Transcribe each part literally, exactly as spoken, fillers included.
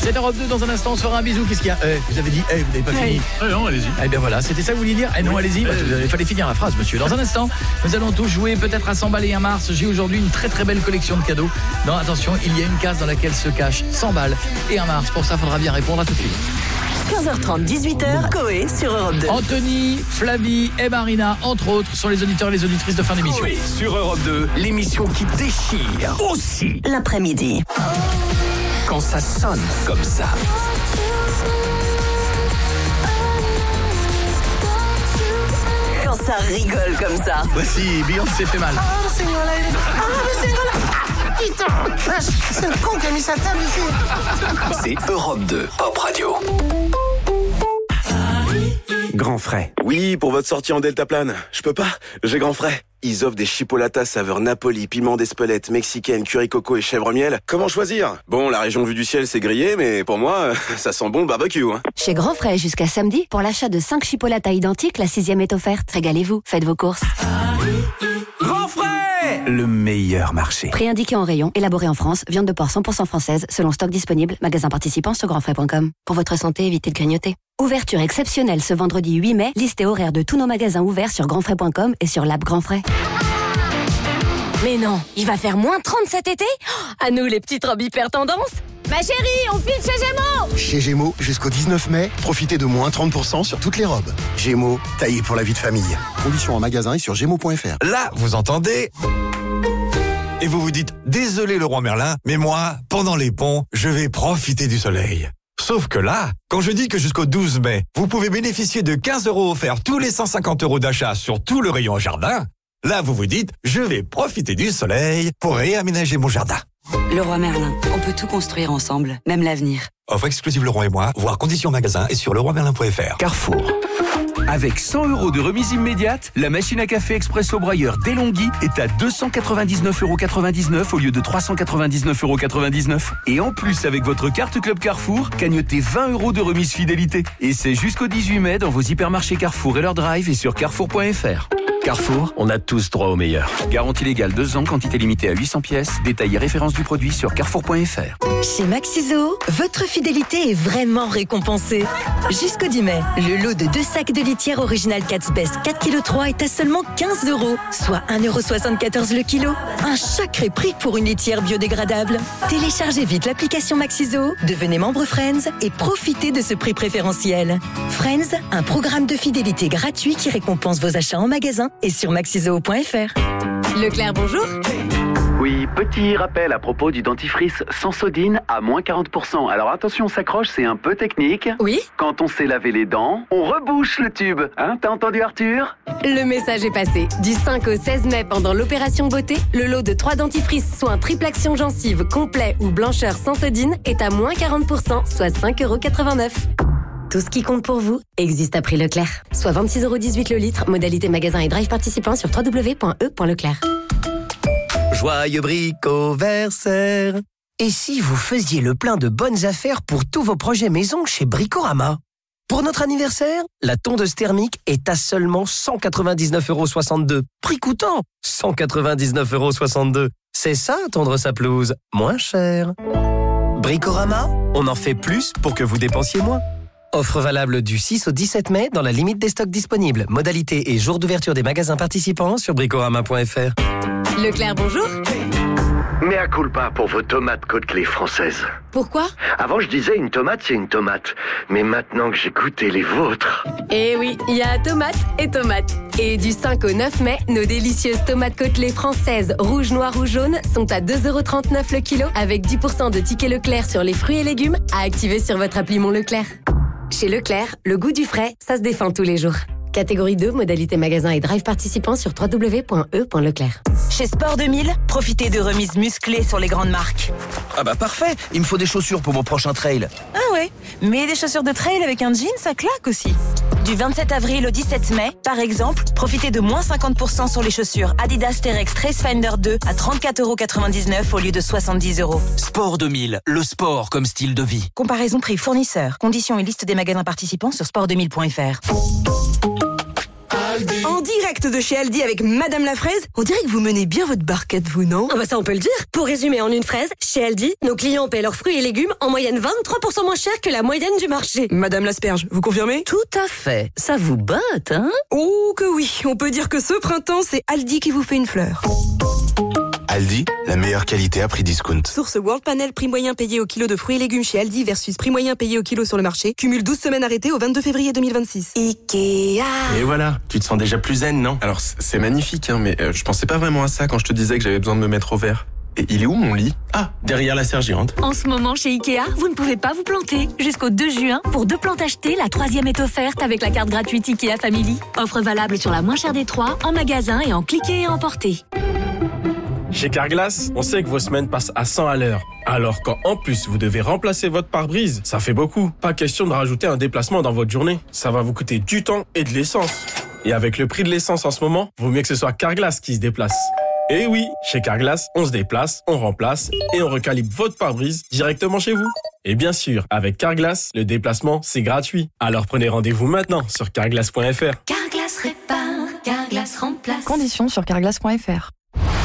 C'est Europe deux, dans un instant on se fera un bisou. Qu'est-ce qu'il y a eh, vous avez dit, eh, vous n'avez pas hey. fini ah Non, allez-y. Eh bien voilà, c'était ça que vous vouliez dire. Eh non, oui. allez-y, bah, il fallait finir la phrase, monsieur. Dans un instant, nous allons tous jouer peut-être à s'emballer un Mars. J'ai aujourd'hui une très très belle collection de cadeaux. Non, attention, il y a une case dans laquelle se cachent cent balles et un Mars. Pour ça, il faudra bien répondre à tout de suite. quinze heures trente, dix-huit heures, Coé sur Europe deux. Anthony, Flavie et Marina, entre autres, sont les auditeurs et les auditrices de fin d'émission. Coé sur Europe deux, l'émission qui déchire aussi l'après-midi. Quand ça sonne comme ça. Quand ça rigole comme ça. Voici Beyoncé fait mal. Ah, c'est moi là. Ah, mais c'est moi là. Putain, c'est le con qui a mis sa table ici. C'est Europe deux, Pop Radio. Grand Frais. Oui, pour votre sortie en deltaplane. Je peux pas, j'ai Grand Frais. Ils offrent des chipolatas saveur Napoli, piment d'Espelette, mexicaine, curry coco et chèvre miel. Comment choisir? Bon, la région vue du ciel, c'est grillé, mais pour moi, ça sent bon le barbecue. Hein. Chez Grand Frais, jusqu'à samedi, pour l'achat de cinq chipolatas identiques, la sixième est offerte. Régalez-vous, faites vos courses. Grand Frais, le meilleur marché. Prix indiqué en rayon, élaboré en France, viande de porc cent pour cent française, selon stock disponible, magasin participant sur grand frais point com. Pour votre santé, évitez de grignoter. Ouverture exceptionnelle ce vendredi huit mai, liste et horaire de tous nos magasins ouverts sur grand frais point com et sur l'app Grand Frais. Mais non, il va faire moins trente cet été? À nous les petites robes hyper tendance. Ma chérie, on file chez Gémeaux. Chez Gémeaux, jusqu'au dix-neuf mai, profitez de moins trente pour cent sur toutes les robes. Gémeaux, taillé pour la vie de famille. Conditions en magasin et sur gémeaux point fr. Là, vous entendez? Et vous vous dites, désolé Leroy Merlin, mais moi, pendant les ponts, je vais profiter du soleil. Sauf que là, quand je dis que jusqu'au douze mai, vous pouvez bénéficier de quinze euros offerts tous les cent cinquante euros d'achat sur tout le rayon jardin, là vous vous dites, je vais profiter du soleil pour réaménager mon jardin. Leroy Merlin, on peut tout construire ensemble, même l'avenir. Offre exclusive Leroy et moi, voir conditions magasin et sur leroy merlin point fr. Carrefour. Avec cent euros de remise immédiate, la machine à café Expresso Broyeur Delonghi est à deux cent quatre-vingt-dix-neuf euros quatre-vingt-dix-neuf au lieu de trois cent quatre-vingt-dix-neuf euros quatre-vingt-dix-neuf. Et en plus, avec votre carte Club Carrefour, cagnotez vingt euros de remise fidélité. Et c'est jusqu'au dix-huit mai dans vos hypermarchés Carrefour et leur drive et sur carrefour point fr. Carrefour, on a tous droit au meilleur. Garantie légale deux ans, quantité limitée à huit cents pièces. Détail et référence du produit sur carrefour point fr. Chez Maxiso, votre fidélité est vraiment récompensée. Jusqu'au dix mai, le lot de deux sacs de litière original Cat's Best quatre virgule trois kilos est à seulement quinze euros, soit un euro soixante-quatorze le kilo. Un sacré prix pour une litière biodégradable. Téléchargez vite l'application Maxiso, devenez membre Friends et profitez de ce prix préférentiel. Friends, un programme de fidélité gratuit qui récompense vos achats en magasin et sur maxiso point fr. Leclerc, bonjour. Oui, petit rappel à propos du dentifrice Sensodine à moins quarante pour cent. Alors attention, on s'accroche, c'est un peu technique. Oui. Quand on s'est lavé les dents, on rebouche le tube. Hein, t'as entendu Arthur? Le message est passé. Du cinq au seize mai, pendant l'opération beauté, le lot de trois dentifrices soins triple action gencive complet ou blancheur Sensodine est à moins quarante pour cent, soit cinq euros quatre-vingt-neuf. Tout ce qui compte pour vous existe à prix Leclerc. Soit vingt-six euros dix-huit le litre, modalité magasin et drive participant sur w w w point e point leclerc. Joyeux bricoversaire. Et si vous faisiez le plein de bonnes affaires pour tous vos projets maison chez Bricorama? Pour notre anniversaire, la tondeuse thermique est à seulement cent quatre-vingt-dix-neuf euros soixante-deux. Prix coûtant cent quatre-vingt-dix-neuf euros soixante-deux. C'est ça, tondre sa pelouse, moins cher. Bricorama, on en fait plus pour que vous dépensiez moins. Offre valable du six au dix-sept mai dans la limite des stocks disponibles. Modalité et jour d'ouverture des magasins participants sur bricorama point fr. Leclerc, bonjour. Mea culpa pour vos tomates côtelées françaises. Pourquoi? Avant, je disais une tomate, c'est une tomate. Mais maintenant que j'ai goûté les vôtres... Eh oui, il y a tomate et tomate. Et du cinq au neuf mai, nos délicieuses tomates côtelées françaises rouge, noir ou jaune sont à deux euros trente-neuf le kilo avec dix pour cent de tickets Leclerc sur les fruits et légumes à activer sur votre appli Mon Leclerc. Chez Leclerc, le goût du frais, ça se défend tous les jours. Catégorie deux, modalité magasin et drive participant sur w w w point e point leclerc. Chez Sport deux mille, profitez de remises musclées sur les grandes marques. Ah bah parfait, il me faut des chaussures pour mon prochain trail. Ah ouais, mais des chaussures de trail avec un jean, ça claque aussi. Du vingt-sept avril au dix-sept mai, par exemple, profitez de moins cinquante pour cent sur les chaussures Adidas T-Rex Tracefinder deux à trente-quatre euros quatre-vingt-dix-neuf au lieu de soixante-dix euros. Sport deux mille, le sport comme style de vie. Comparaison prix fournisseur. Conditions et liste des magasins participants sur sport deux mille point fr. Aldi. En direct de chez Aldi avec Madame la Fraise, on dirait que vous menez bien votre barquette, vous, non? Ah bah ça, on peut le dire. Pour résumer en une phrase, chez Aldi, nos clients paient leurs fruits et légumes en moyenne vingt-trois pour cent moins cher que la moyenne du marché. Madame l'asperge, vous confirmez? Tout à fait. Ça vous botte, hein? Oh que oui, on peut dire que ce printemps, c'est Aldi qui vous fait une fleur. Aldi, la meilleure qualité à prix discount. Source World Panel, prix moyen payé au kilo de fruits et légumes chez Aldi versus prix moyen payé au kilo sur le marché. Cumule douze semaines arrêtées au vingt-deux février deux mille vingt-six. Ikea. Et voilà, tu te sens déjà plus zen, non? Alors c'est magnifique, hein, mais euh, je pensais pas vraiment à ça quand je te disais que j'avais besoin de me mettre au vert. Et il est où mon lit? Ah, derrière la serre géante. En ce moment, chez Ikea, vous ne pouvez pas vous planter. Jusqu'au deux juin, pour deux plantes achetées, la troisième est offerte avec la carte gratuite Ikea Family. Offre valable sur la moins chère des trois, en magasin et en cliquer et emporter. Chez Carglass, on sait que vos semaines passent à cent à l'heure. Alors quand en plus vous devez remplacer votre pare-brise, ça fait beaucoup. Pas question de rajouter un déplacement dans votre journée. Ça va vous coûter du temps et de l'essence. Et avec le prix de l'essence en ce moment, vaut mieux que ce soit Carglass qui se déplace. Et oui, chez Carglass, on se déplace, on remplace et on recalibre votre pare-brise directement chez vous. Et bien sûr, avec Carglass, le déplacement, c'est gratuit. Alors prenez rendez-vous maintenant sur carglass point f r. Carglass répare, Carglass remplace. Conditions sur carglass point f r.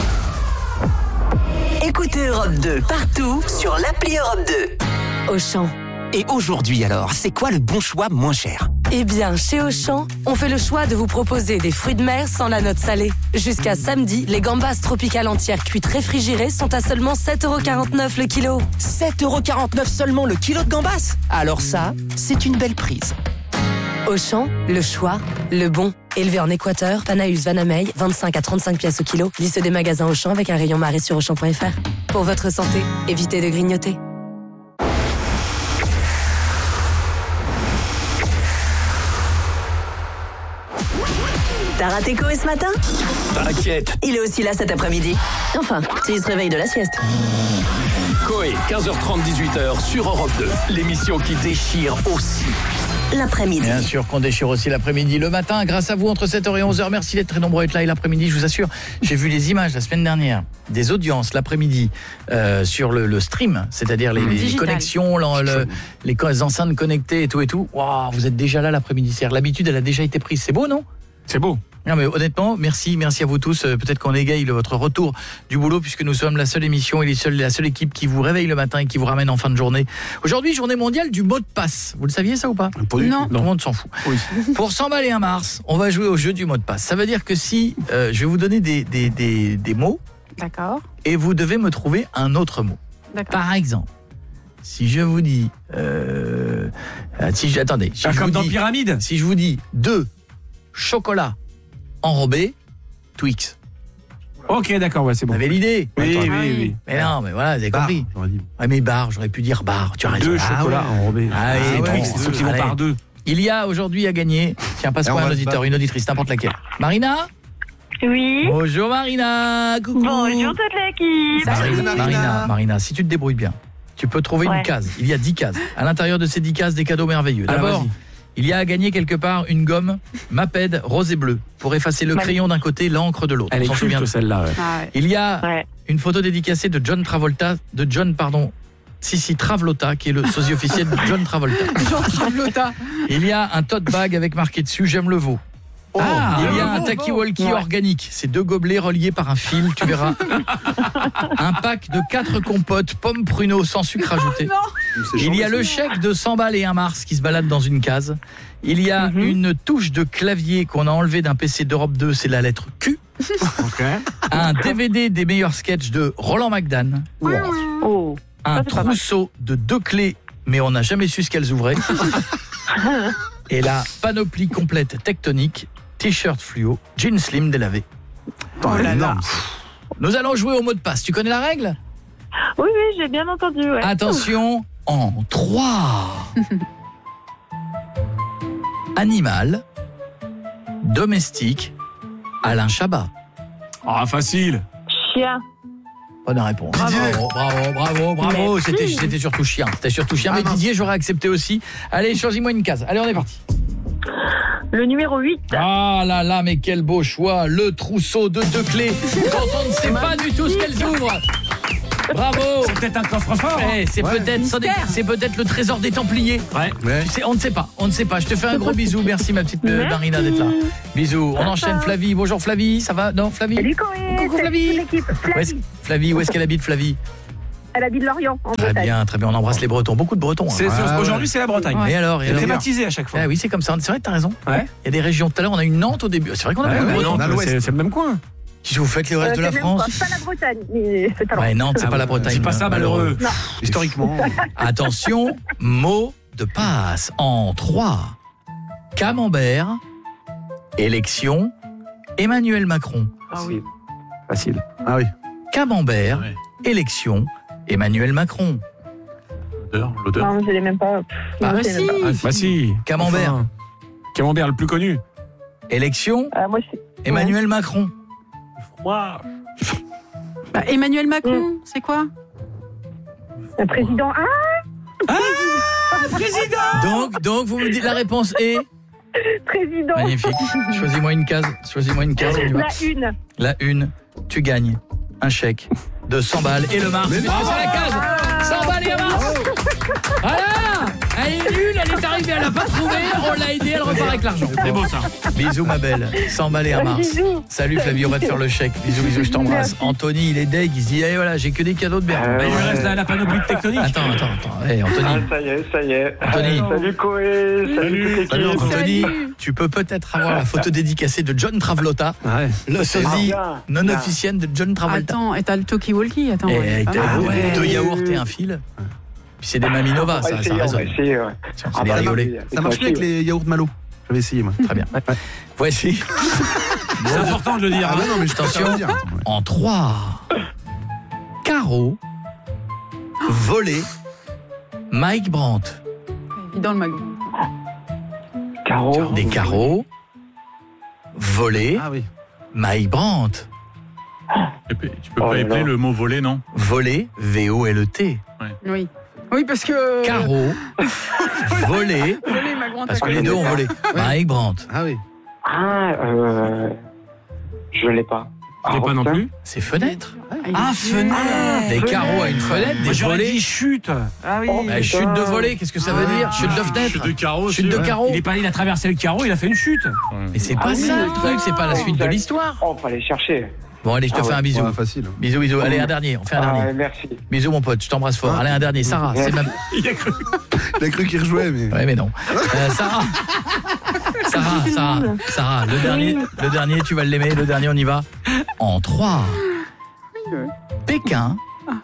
Écoutez Europe deux partout sur l'appli Europe deux. Auchan. Et aujourd'hui alors, c'est quoi le bon choix moins cher? Eh bien, chez Auchan, on fait le choix de vous proposer des fruits de mer sans la note salée. Jusqu'à samedi, les gambas tropicales entières cuites réfrigérées sont à seulement sept euros quarante-neuf le kilo. sept euros quarante-neuf seulement le kilo de gambas? Alors ça, c'est une belle prise. Auchan, le choix, le bon. Élevé en Équateur, Panaus Vanamey, vingt-cinq à trente-cinq pièces au kilo. Liste des magasins Auchan avec un rayon marée sur auchan point f r. Pour votre santé, évitez de grignoter. T'as raté Coé ce matin? T'inquiète. Il est aussi là cet après-midi. Enfin, s'il se réveille de la sieste. Coé, quinze heures trente, dix-huit heures sur Europe deux. L'émission qui déchire aussi l'après-midi. Bien sûr qu'on déchire aussi l'après-midi. Le matin, grâce à vous, entre sept heures et onze heures. Merci d'être très nombreux à être là. Et l'après-midi, je vous assure, j'ai vu les images la semaine dernière des audiences l'après-midi euh, sur le, le stream, c'est-à-dire les, les connexions, le, le, les, les enceintes connectées et tout et tout. Waouh, vous êtes déjà là l'après-midi. C'est-à-dire l'habitude, elle a déjà été prise. C'est beau, non? C'est beau. Non mais honnêtement, merci, merci à vous tous. Peut-être qu'on égaye votre retour du boulot puisque nous sommes la seule émission et les seuls, la seule équipe qui vous réveille le matin et qui vous ramène en fin de journée. Aujourd'hui, journée mondiale du mot de passe. Vous le saviez ça ou pas? Pas du Non. tout. Tout le monde s'en fout. Oui. Pour s'emballer un mars, on va jouer au jeu du mot de passe. Ça veut dire que si euh, je vais vous donner des, des, des, des mots. D'accord. Et vous devez me trouver un autre mot. D'accord. Par exemple, si je vous dis... Euh, si je, attendez. Si ah, je comme vous dans dis, Pyramide. Si je vous dis deux chocolats enrobés, Twix. Ok, d'accord, ouais, c'est bon. Vous avez l'idée? Oui, Attends, oui, oui, oui. Mais non, mais voilà, vous avez Bar, compris. j'aurais dit. Ouais, mais bar, j'aurais pu dire bar. Tu as raison. Deux ah, chocolats ouais. enrobés. Ah, oui, c'est bon, Twix, c'est ceux qui vont allez. par deux. Il y a aujourd'hui à gagner. Tiens, passe quoi un auditeur, une auditrice, n'importe laquelle. Marina? Oui. Bonjour Marina. Coucou. Bonjour toute l'équipe. Marina, Marina, Marina, Marina, si tu te débrouilles bien, tu peux trouver ouais. une case. Il y a dix cases. À l'intérieur de ces dix cases, des cadeaux merveilleux. D'abord, il y a à gagner quelque part une gomme Maped rose et bleu pour effacer le crayon d'un côté, l'encre de l'autre. Elle On est s'en souvient de celle-là. Ouais. Ah ouais. Il y a ouais. une photo dédicacée de John Travolta, de John, pardon, Sissi Travolta, qui est le sosie officiel de John Travolta. John Travolta. Il y a un tote bag avec marqué dessus j'aime le veau. Oh, ah, il y a un taki-walkie ouais. organique. C'est deux gobelets reliés par un fil, tu verras. Un pack de quatre compotes, pommes pruneaux sans sucre ajouté. Non, il y a le chèque de cent balles et un mars qui se balade dans une case. Il y a mm-hmm. une touche de clavier qu'on a enlevée d'un P C d'Europe deux, c'est la lettre Q. Okay. Un D V D des meilleurs sketchs de Roland McDan. Wow. Oh, un trousseau de deux clés, mais on n'a jamais su ce qu'elles ouvraient. Et la panoplie complète tectonique, t-shirt fluo, jeans slim délavé. Oh là là. Nous allons jouer au mot de passe. Tu connais la règle? Oui, oui, j'ai bien entendu. Ouais. Attention, en trois. Animal, domestique, Alain Chabat. Ah, facile. Chien. Bonne réponse. Bravo, bravo, bravo, bravo. C'était, c'était surtout chien. C'était surtout chien. Ah, mais non. Didier, j'aurais accepté aussi. Allez, choisis-moi une case. Allez, on est parti. Le numéro huit. Ah là là, mais quel beau choix. Le trousseau de deux clés. Quand on ne sait pas du tout ce qu'elles ouvrent. Bravo. C'est peut-être un coffre-fort. Eh, c'est Ouais. peut-être c'est Mystère. c'est peut-être le trésor des Templiers. Ouais. Tu sais, on ne sait pas, on ne sait pas. Je te fais un gros bisou. Merci ma petite euh, Merci. Marina d'être là. Bisous. On Ciao, enchaîne ciao. Flavie. Bonjour Flavie, ça va? Non, Flavie. Salut Coé, Coucou salut Flavie. toute l'équipe. Où est-ce- Flavie. Flavie, où est-ce qu'elle habite Flavie? Elle habite Lorient, en Très Bretagne. bien, très bien. On embrasse les Bretons. Beaucoup de Bretons. hein. C'est- c'est- Ah, Aujourd'hui, ouais. c'est la Bretagne. Et alors, et C'est alors thématisé à chaque fois. Ah oui, c'est comme ça. C'est vrai que t'as raison. Ouais. Il y a des régions. Tout à l'heure, on a une Nantes au début. C'est vrai qu'on a Ouais, beaucoup de ouais, Bretons. Nantes, c'est c'est le même coin. Qu'est-ce que vous faites les restes Euh, de la c'est même France? pas, pas la Bretagne, mais c'est alors. Ouais, Nantes, c'est Ah pas la ouais, Bretagne. c'est pas ça, malheureux. Non. Historiquement. Attention, mot de passe en trois. Camembert, élection, Emmanuel Macron. Ah oui. Facile. Ah oui. Camembert, élection, Emmanuel Macron. L'odeur, l'odeur. Non, je l'ai même pas. Bah, Non, je l'ai même pas. Bah si. Camembert, Enfin, Camembert le plus connu. élection, Ah, moi, je... Emmanuel Macron. Moi. Bah, Emmanuel Macron, c'est quoi? Le président. Ah, Donc, donc, vous me dites la réponse est président. magnifique. Choisis-moi une case. Choisis-moi une case. On y va. La une. La une, tu gagnes un chèque de cent balles et le Mars. Mais c'est la case. cent balles et un Mars. Voilà. Elle est nulle, elle est arrivée, elle a pas trouvé. On l'a aidée, elle repart avec l'argent. C'est beau ça. Bisous ma belle. cent balles et un Mars. Bisous. Salut Flavie, on va te faire le chèque. Bisous, bisous, je t'embrasse. Anthony, il est deg, il se dit, eh voilà, j'ai que des cadeaux de bien. Bah, il lui reste la, la panoplie tectonique. Attends, attends, attends. Hey, Anthony. Ah, ça y est, ça y est. Anthony. Salut Coé, salut toute l'équipe. Salut Anthony, tu peux peut-être avoir la photo dédicacée de John Travolta, le sosie Ah, non bien. officiel de John Travolta. Attends, et t'as le talkie-walkie, attends. Et ouais, avec pas des- mal. ouais, deux yaourts et un fil. Puis c'est des Maminova, On va ça, ça essayer, on va résonne. essayer, ouais. Tiens, Ah, c'est bien bah, rigolé. non, Ça marche bien avec les yaourts Malo. J'avais essayé moi. Très bien. Voici. C'est important de le dire. Ah bah non, mais je préfère Attention, le dire. Attends, ouais. en trois. Carreau, volé, Mike Brandt. Évident le magot. Caro. Des carreaux, volé, Ah oui. Mike Brandt. Tu peux, tu peux Oh pas là épeler là. le mot voler, non? Volé, V O L E T. Oui. Oui, parce que. Carreau, volé, Volé, ma grande parce que les deux ont volé. Mike Brandt. Ah oui. Ah, euh. Je l'ai pas. Je l'ai pas non plus. C'est fenêtre. Ah, fenêtre. Des carreaux à une fenêtre, Moi, des j'aurais volets. dit chute. Ah oui. Bah, chute de volée, qu'est-ce que ça veut dire? Chute de fenêtre. Chute de carreau. Chute de aussi, ouais. carreau. Il est pas, il a traversé le carreau, il a fait une chute. Mais c'est pas Ah oui, ça le oui, truc, c'est pas la suite de exact. l'histoire. Oh, fallait chercher. Bon, allez, je te Ah fais ouais. un bisou. Ouais, facile. Bisous, bisous. Allez, un dernier, on fait un Ah, dernier. merci. Bisous, mon pote, je t'embrasse fort. Allez, un dernier. Sarah, c'est ma. Il a cru, il a cru qu'il rejouait, mais. Ouais, mais non. Euh, Sarah. Sarah, Sarah, Sarah, le dernier, le dernier, tu vas l'aimer. Le dernier, on y va. En trois. Pékin.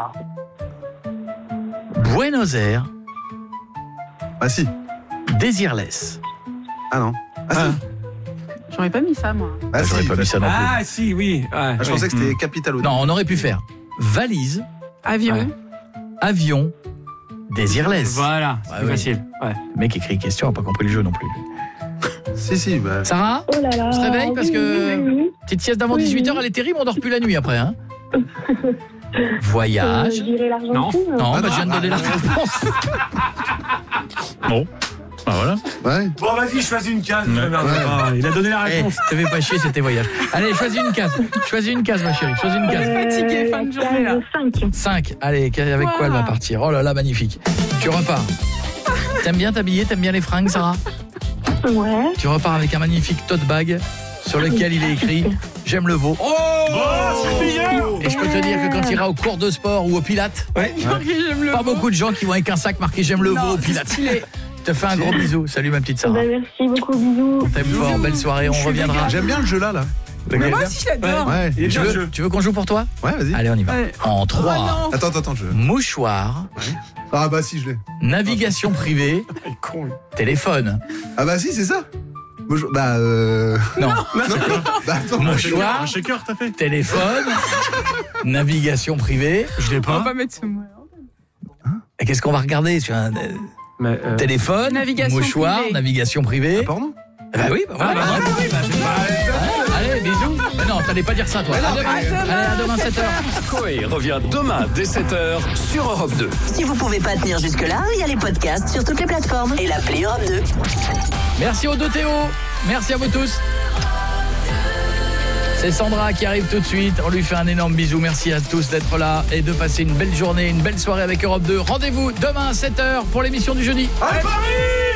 Buenos Aires. Ah si. Désirless. Ah non. Ah si. J'aurais pas mis ça, moi. Ah, J'aurais si, pas mis ça non plus. Ah si, oui. Ah, je pensais que c'était capital au Non, on aurait pu faire valise, Avion. Ouais. avion, Désirless. Voilà, c'est Ouais, plus oui. facile. Ouais. Le mec écrit question, a pas compris le jeu non plus. Si, si. Bah... Sarah, Oh là là. on se réveille parce oui, que oui, oui. petite sieste d'avant Oui, dix-huit heures, oui. elle est terrible, on dort plus la nuit après. Hein. Euh, Voyage. je dirais l'Argentine. Non, non, Ah, bah, non, je viens de donner la ah, réponse. Bon. Bah voilà. Ouais. Bon, vas-y, choisis une case. Ouais. Merde, ah, il a donné la Eh, réponse. te fais pas chier, c'était voyage. Allez, choisis une case. Choisis une case, ma chérie. Choisis une case. Fatiguée, fin de journée, là. cinq. cinq. Allez, avec quoi elle va partir? Oh là là, magnifique. Tu repars. T'aimes bien t'habiller? T'aimes bien les fringues, Sarah? Ouais. Tu repars avec un magnifique tote bag sur lequel il est écrit « J'aime le veau ». Oh, c'est bien. Et je peux te dire que quand tu iras au cours de sport ou au Pilates, Ouais. pas beaucoup de gens qui vont avec un sac marqué « J'aime le veau » au Pilates. Je te fais un gros bisou. Salut ma petite Sarah. Bah, merci beaucoup, bisous. T'aimes fort, belle soirée, on reviendra. J'aime bien le jeu là, là. Mais moi aussi, je l'adore. Ouais. Il est Tu bien le veux, jeu. tu veux qu'on joue pour toi? Ouais, vas-y. Allez, on y va. Ouais. En Oh trois. non. Attends, attends, attends, je. Mouchoir, Ah bah si, je l'ai. navigation privée, téléphone. Ah bah si, c'est ça. Bonjour. Bah euh. Non. Bah attends. Mouchoir, Un shaker, t'as fait. téléphone, navigation privée. Je l'ai On va pas. pas mettre ce mot. Et qu'est-ce qu'on va regarder sur un euh, Mais, euh, téléphone, Navigation mouchoir, privée. navigation privée? Ah, pardon. Bah oui, bah voilà. Ah, bah, bravo. oui, bah, c'est pas- Allez, bisous. Mais non, t'allais pas dire ça, toi. À demain. Allez, à demain, sept heures. Coé revient demain dès sept heures sur Europe deux. Si vous pouvez pas tenir jusque-là, il y a les podcasts sur toutes les plateformes et l'appli Europe deux. Merci aux deux Théo. Merci à vous tous. C'est Sandra qui arrive tout de suite. On lui fait un énorme bisou. Merci à tous d'être là et de passer une belle journée, une belle soirée avec Europe deux. Rendez-vous demain à sept heures pour l'émission du jeudi. Allez Paris!